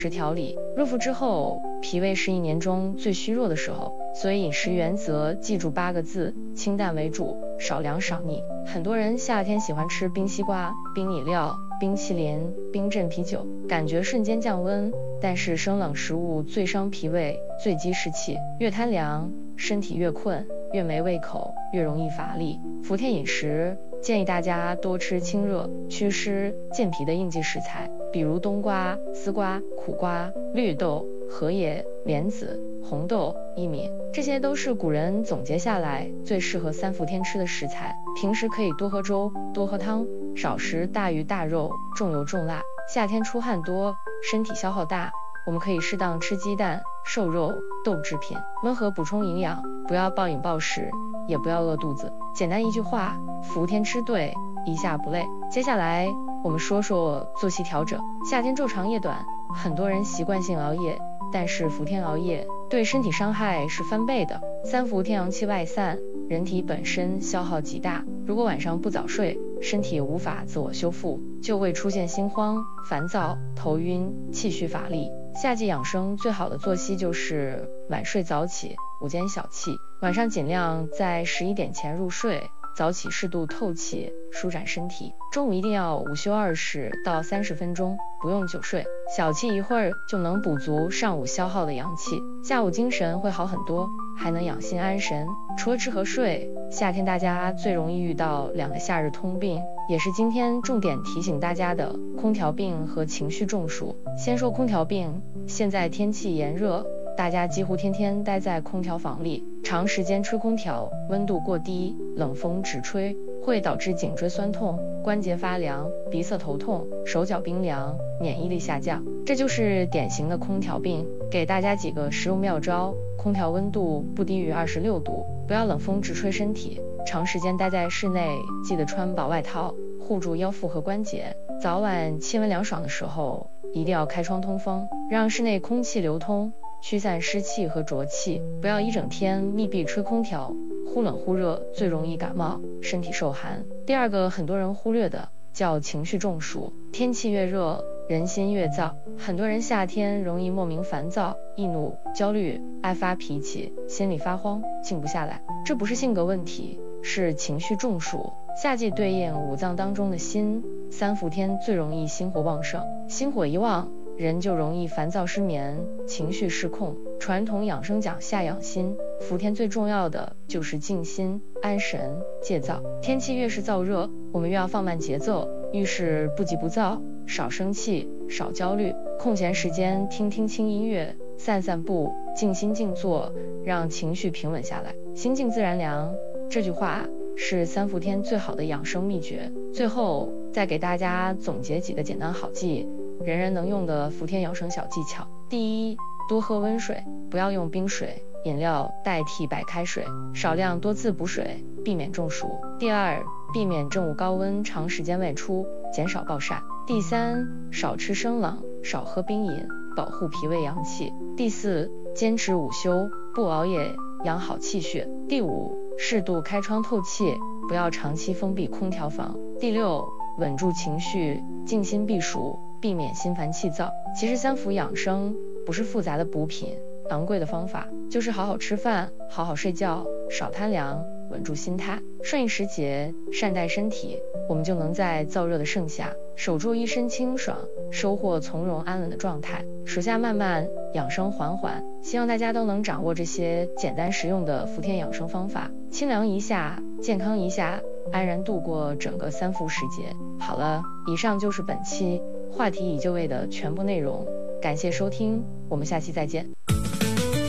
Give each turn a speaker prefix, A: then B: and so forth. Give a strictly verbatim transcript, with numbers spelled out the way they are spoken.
A: 食调理。入伏之后，脾胃是一年中最虚弱的时候，所以饮食原则记住八个字：清淡为主，少凉少腻。很多人夏天喜欢吃冰西瓜、冰饮料、冰淇淋、冰镇啤酒，感觉瞬间降温，但是生冷食物最伤脾胃，最积湿气，越贪凉，身体越困，越没胃口，越容易乏力。伏天饮食建议大家多吃清热、祛湿、健脾的应季食材，比如冬瓜、丝瓜、苦瓜、绿豆、荷叶、莲子、红豆、薏米，这些都是古人总结下来最适合三伏天吃的食材。平时可以多喝粥，多喝汤，少食大鱼大肉、重油重辣。夏天出汗多，身体消耗大，我们可以适当吃鸡蛋、瘦肉、豆制品，温和补充营养，不要暴饮暴食，也不要饿肚子。简单一句话，伏天吃对，一下不累。接下来我们说说作息调整。夏天昼长夜短，很多人习惯性熬夜，但是伏天熬夜对身体伤害是翻倍的。三伏天阳气外散，人体本身消耗极大，如果晚上不早睡，身体无法自我修复，就会出现心慌、烦躁、头晕、气虚乏力。夏季养生最好的作息就是晚睡早起，午间小憩，晚上尽量在十一点前入睡，早起适度透气，舒展身体。中午一定要午休二十到三十分钟，不用久睡，小憩一会儿就能补足上午消耗的阳气，下午精神会好很多，还能养心安神。除了吃和睡，夏天大家最容易遇到两个夏日通病，也是今天重点提醒大家的空调病和情绪中暑。先说空调病，现在天气炎热，大家几乎天天待在空调房里，长时间吹空调，温度过低，冷风直吹，会导致颈椎酸痛、关节发凉、鼻塞头痛、手脚冰凉、免疫力下降，这就是典型的空调病。给大家几个实用妙招：空调温度不低于二十六度，不要冷风直吹身体，长时间待在室内，记得穿薄外套，护住腰腹和关节。早晚气温凉爽的时候，一定要开窗通风，让室内空气流通，驱散湿气和浊气，不要一整天密闭吹空调，忽冷忽热，最容易感冒，身体受寒。第二个很多人忽略的叫情绪中暑。天气越热，人心越躁，很多人夏天容易莫名烦躁、易怒、焦虑，爱发脾气，心里发慌，静不下来。这不是性格问题，是情绪中暑。夏季对应五脏当中的心，三伏天最容易心火旺盛，心火一旺，人就容易烦躁失眠，情绪失控。传统养生讲夏养心，伏天最重要的就是静心、安神、戒躁。天气越是燥热，我们越要放慢节奏，遇事不急不躁，少生气，少焦虑。空闲时间听听轻音乐，散散步，静心静坐，让情绪平稳下来。心静自然凉，这句话是三伏天最好的养生秘诀。最后再给大家总结几个简单好记，人人能用的伏天养生小技巧。第一，多喝温水，不要用冰水、饮料代替白开水，少量多次补水，避免中暑。第二，避免正午高温长时间外出，减少暴晒。第三，少吃生冷，少喝冰饮，保护脾胃阳气。第四，坚持午休，不熬夜，养好气血。第五，适度开窗透气，不要长期封闭空调房。第六，稳住情绪，静心避暑，避免心烦气躁。其实三伏养生不是复杂的补品、昂贵的方法，就是好好吃饭，好好睡觉，少贪凉，稳住心态，顺应时节，善待身体，我们就能在燥热的盛夏守住一身清爽，收获从容安稳的状态。暑夏漫漫，养生缓缓，希望大家都能掌握这些简单实用的伏天养生方法，清凉一下，健康一下，安然度过整个三伏时节。好了，以上就是本期话题已就位的全部内容，感谢收听，我们下期再见。